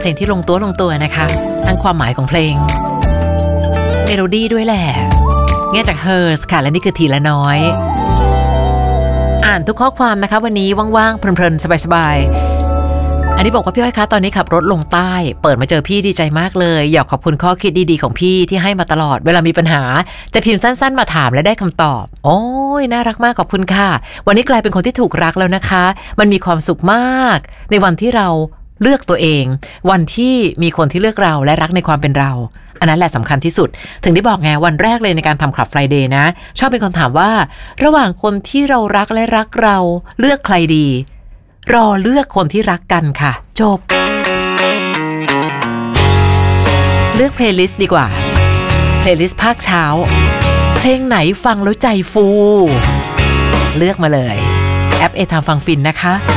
ลงที่ลงตัวนะคะทั้งความหมายของเพลงเมโลดี้ด้วยแหละแง่จาก Hers ค่ะและนี่คือทีละน้อยอ่านทุกข้อความนะคะวันนี้ว่างๆเพลินๆสบายๆอันนี้บอกว่าพี่อ้อยคะตอนนี้ขับรถลงใต้เปิดมาเจอพี่ดีใจมากเลยอยากขอบคุณข้อคิดดีๆของพี่ที่ให้มาตลอดเวลามีปัญหาจะพิมพ์สั้นๆมาถามและได้คำตอบโอ้ยน่ารักมากขอบคุณค่ะวันนี้กลายเป็นคนที่ถูกรักแล้วนะคะมันมีความสุขมากในวันที่เราเลือกตัวเองวันที่มีคนที่เลือกเราและรักในความเป็นเราอันนั้นแหละสำคัญที่สุดถึงได้บอกไงวันแรกเลยในการทำคลับ Friday นะชอบเป็นคนถามว่าระหว่างคนที่เรารักและรักเราเลือกใครดีรอเลือกคนที่รักกันค่ะจบเลือกเพลย์ลิสต์ดีกว่าเพลย์ลิสต์ภาคเช้าเพลงไหนฟังแล้วใจฟูเลือกมาเลยแอปเอทามฟังฟินนะคะ